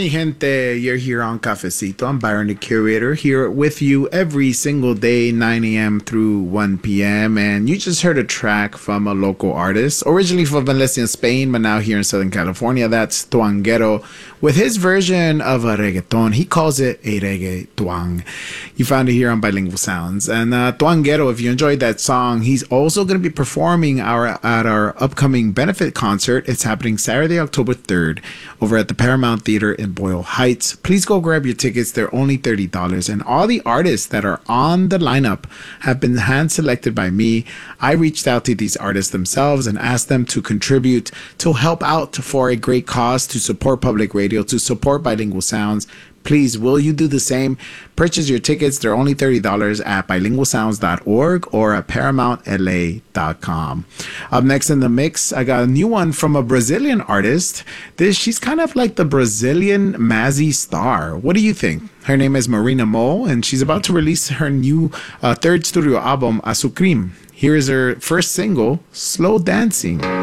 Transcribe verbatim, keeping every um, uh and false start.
Mi gente, you're here on Cafecito. I'm Byron the Curator, here with you every single day, nine a.m. through one p.m. And you just heard a track from a local artist, originally from Valencia, Spain, but now here in Southern California. That's Tuanguero with his version of a reggaeton. He calls it a reggae twang. You found it here on Bilingual Sounds. And uh, Tuanguero, if you enjoyed that song, he's also going to be performing our at our upcoming benefit concert. It's happening Saturday, October third, over at the Paramount Theater in Boyle Heights. Please go grab your tickets. They're only thirty dollars. And all the artists that are on the lineup have been hand selected by me. I reached out to these artists themselves and asked them to contribute to help out for a great cause, to support public radio, to support Bilingual Sounds. Please, will you do the same? Purchase your tickets. They're only thirty dollars at bilingual sounds dot org or at paramount l a dot com. Up next in the mix, I got a new one from a Brazilian artist. This She's kind of like the Brazilian Mazzy Star. What do you think? Her name is Marina Mole, and she's about to release her new uh, third studio album, Azucrim. Here is her first single, Slow Dancing.